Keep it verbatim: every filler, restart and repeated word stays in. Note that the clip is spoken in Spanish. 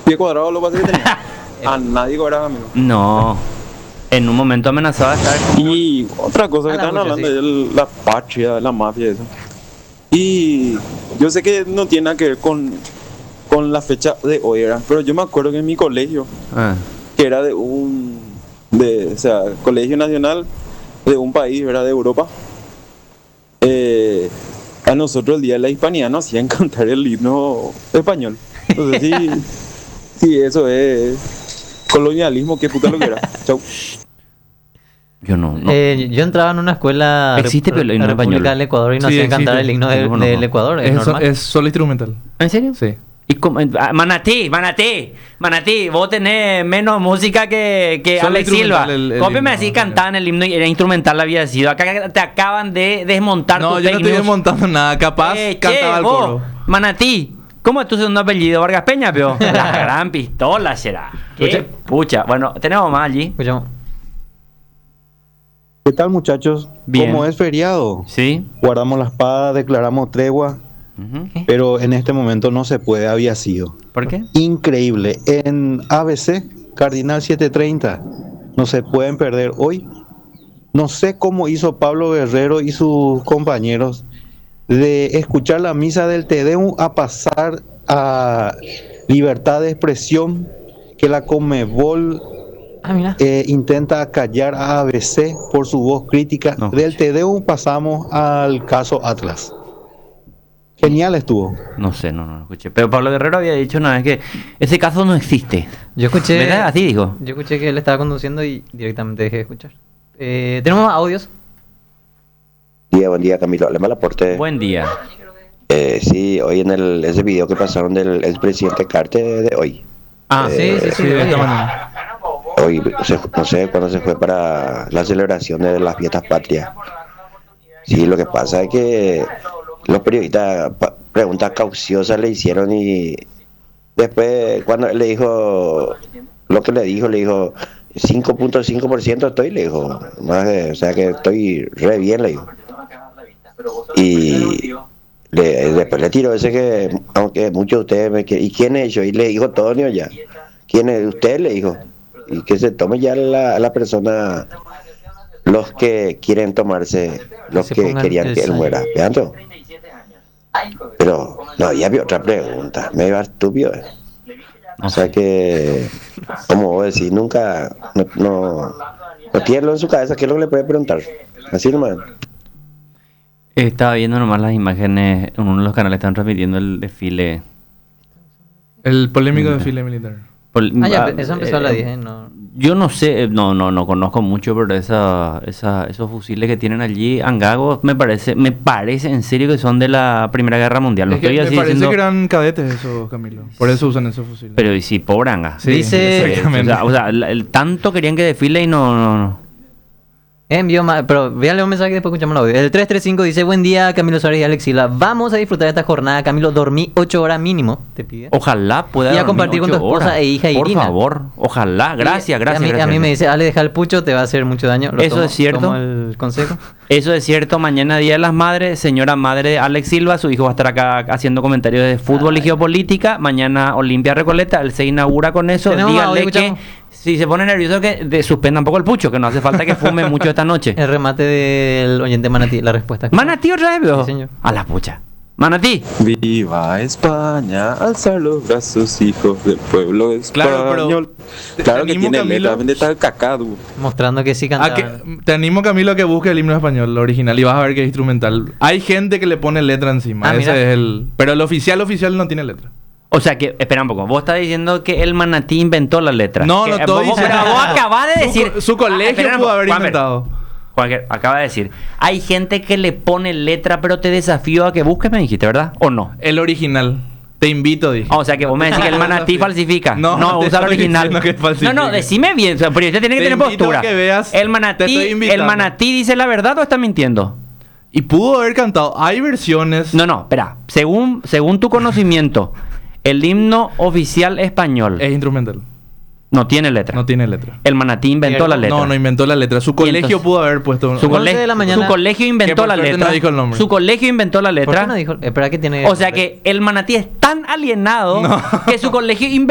Pie cuadrado lo pasa que tenía. A nadie cobraba, amigo. No. En un momento amenazaba estar. Y otra cosa que A la estaban mucha, hablando sí. es el- la patria, la mafia, eso. Y yo sé que no tiene nada que ver con, con la fecha de hoy, ¿verdad? Pero yo me acuerdo que en mi colegio, Ah, que era de un, de, o sea, colegio nacional de un país, ¿verdad? De Europa, eh, a nosotros el día de la hispanidad nos hacían cantar el himno español. Entonces sí, sí, eso es colonialismo, qué puta lo que era. Chau. yo no. no. Eh, yo entraba en una escuela Existe, rep- pero el himno República español. del Ecuador y nos Sí, hacían cantar existe. el himno de- Yo no. del Ecuador, es, Es, so- normal. es solo instrumental. ¿En serio? Sí. Y como, ah, Manatí, Manatí, Manatí, vos tenés menos música que, que Solo Alex Silva. instrumental el- el ¿Cómo me himno, decís no, cantaban el himno y era instrumental había sido? Acá te acaban de desmontar No, tus yo no fake estoy news. desmontando nada. Capaz Eh, che, cantaba el vos, coro. Manatí, ¿cómo es tu segundo apellido? Vargas Peña, pero la gran pistola será. Qué Escucha. pucha. Bueno, tenemos más allí. Escuchamos. ¿Qué tal, muchachos? Bien. Como es feriado, Sí. guardamos la espada, declaramos tregua, Ujú. pero en este momento no se puede, había sido. ¿Por qué? Increíble. En A B C, Cardinal setecientos treinta, no se pueden perder hoy. No sé cómo hizo Pablo Guerrero y sus compañeros de escuchar la misa del Te Deum a pasar a libertad de expresión, que la Conmebol Ah, mira. eh, intenta callar a A B C por su voz crítica. No, Del Te Deum pasamos al caso Atlas. Genial estuvo. No sé, no, no lo escuché. Pero Pablo Guerrero había dicho una vez que ese caso no existe. Yo escuché. ¿Verdad? Así dijo. Yo escuché que él estaba conduciendo y directamente dejé de escuchar. Eh, Tenemos más audios. Buen día, buen día, Camilo. Le mal aporte. Buen día. Eh, sí, hoy en el, ese video que pasaron del expresidente Carter de hoy. Ah, Sí, sí, sí. Sí, de oye. esta manera. Hoy, se- no sé cuándo se fue para la celebración de las fiestas patrias. Sí, lo que pasa es que los periodistas pa- preguntas cauciosas le hicieron y después cuando él le dijo lo que le dijo, le dijo cinco punto cinco por ciento estoy, le dijo, más de- o sea que estoy re bien, le dijo. Y le- después le tiró ese que, aunque muchos de ustedes me quieren, ¿y quién es yo? Y le dijo Tonio ya, ¿quién es usted? Le dijo, y que se tome ya la, la persona, los que quieren tomarse, los se que pongan querían el que él sayo. muera, vean todo. Pero no, ya había otra pregunta, me iba estúpido. eh. O sea que, como vos decís, nunca, no, no, no tiene en su cabeza qué es lo que le puede preguntar. Así nomás. Estaba viendo nomás las imágenes. En uno de los canales están transmitiendo el desfile. El polémico Mira. desfile militar. Pol- Ah, ya, ah, eso empezó a eh, las diez, ¿eh? No. Yo no sé, eh, no, no, no conozco mucho, pero esa, esa, esos fusiles que tienen allí, Angagos, me parece, me parece en serio que son de la Primera Guerra Mundial. No Es que estoy me así parece diciendo, que eran cadetes esos, Camilo. Por eso usan esos fusiles. pero y si pobre Anga. Sí, Dice- O exactamente. sea, o sea, el, el tanto querían que desfile y no, no, no. Envió más, pero véanle un mensaje y después escuchamos el audio. El tres tres cinco dice: Buen día, Camilo Suárez y Alex Silva. Vamos a disfrutar de esta jornada. Camilo, dormí ocho horas mínimo, te pide. Ojalá pueda Y a dormir compartir con tu ocho esposa horas. e hija Por Irina. favor, ojalá. Gracias, Y gracias. A mí, gracias, a mí me gracias. dice: Ale, deja el pucho, te va a hacer mucho daño. Lo Eso tomo- es cierto. tomo el consejo. Eso es cierto, mañana Día de las Madres, señora madre Alex Silva, su hijo va a estar acá haciendo comentarios de fútbol y geopolítica, mañana Olimpia Recoleta, él se inaugura con eso, Tenemos díganle audio, que escuchamos. si se pone nervioso que de, suspenda un poco el pucho, que no hace falta que fume mucho esta noche. El remate del oyente Manatí, la respuesta. Manatí otra vez, veo. Sí, señor. A la pucha. Manatí. Viva España, alzar los brazos, hijos del pueblo Claro, pero español. te- Claro te que animo, tiene Camilo. letra, vende tal cacado. Mostrando que sí A cantaba. que, te animo, Camilo, a que busques el himno español, el original, y vas a ver que es instrumental. Hay gente que le pone letra encima. Ah, ese mira. es el. Pero el oficial oficial no tiene letra. O sea que, espera un poco, vos estás diciendo que el Manatí inventó la letra. No, Que- no estoy vos, diciendo- pero vos acabas de Su decir... co- su colegio espera un pudo poco, haber Juanfer, inventado. Juanfer, acaba de decir, hay gente que le pone letra, pero te desafío a que busques, me dijiste, ¿verdad? ¿O no? El original. Te invito, dije. Ah, o sea que vos me decís que el Manatí falsifica. No, No, te usa el estoy original. diciendo que falsifica. No, no, decime bien. O sea, pero usted tiene que Te tener invito postura. a que veas, el te Manatí, estoy el invitando. Manatí dice la verdad o está mintiendo. Y pudo haber cantado. Hay versiones. No, no, espera. Según, según tu conocimiento, el himno oficial español Es instrumental. no tiene letra. No tiene letra. El Manatí inventó la letra. No, no inventó la letra. Su colegio entonces? pudo haber puesto. Su, once colegio- de la mañana- su colegio Que inventó por la suerte letra. no dijo el nombre. Su colegio inventó la ¿Por qué letra. no dijo? Espera que tiene. O sea que el Manatí es tan alienado No. que su colegio inventó